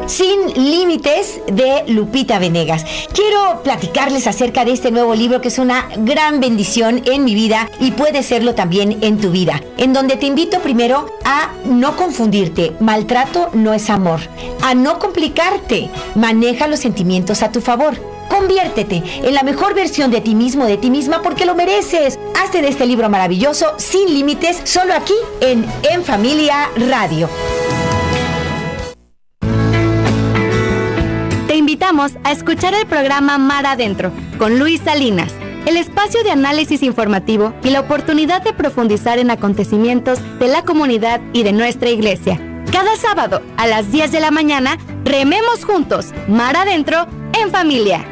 Sin Límites de Lupita Venegas. Quiero platicarles acerca de este nuevo libro que es una gran bendición en mi vida y puede serlo también en tu vida, en donde te invito primero a no confundirte. Maltrato no es amor. A no complicarte. Maneja los sentimientos a tu favor. Conviértete en la mejor versión de ti mismo, de ti misma, porque lo mereces. Hazte de este libro maravilloso, Sin Límites, solo aquí en Familia Radio. Te invitamos a escuchar el programa Mar Adentro con Luis Salinas, el espacio de análisis informativo y la oportunidad de profundizar en acontecimientos de la comunidad y de nuestra iglesia. Cada sábado a las 10 de la mañana, rememos juntos, Mar Adentro en familia.